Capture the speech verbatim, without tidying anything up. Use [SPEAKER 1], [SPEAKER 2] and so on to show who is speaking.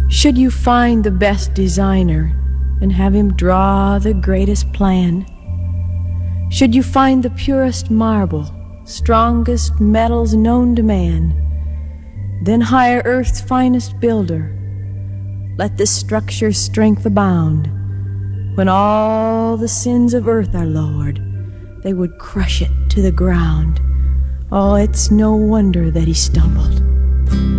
[SPEAKER 1] Should you find the best designer and have him draw the greatest plan? Should you find the purest marble, strongest metals known to man, then hire earth's finest builder. Let this structure's strength abound. When all the sins of earth are lowered, they would crush it to the ground. Oh, it's no wonder that he stumbled.